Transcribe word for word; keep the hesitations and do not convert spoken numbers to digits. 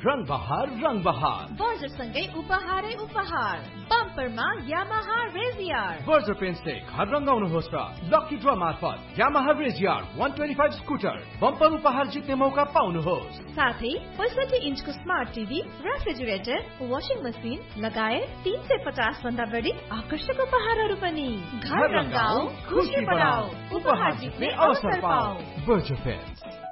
रंग बहार रंग बहार बर्जर सँगै उपहारै उपहार बम्परमा यामाहा रेजियर बर्जर पेन्टले घर रंगाउनुहोस् र लकी ड्र मार्फत यामाहा रेजियर एक सय पच्चीस स्कुटर बम्पर उपहार जित्ने मौका पाउनुहोस्। साथै पैंसठी इन्चको smart TV, refrigerator, washing machine लगायत तीन सय पचास भन्दा बढी आकर्षक उपहारहरू पनि। घर रंगाऊ, खुशी बढाऊ, उपहार जित्ने अवसर पाऊ। Berger pant.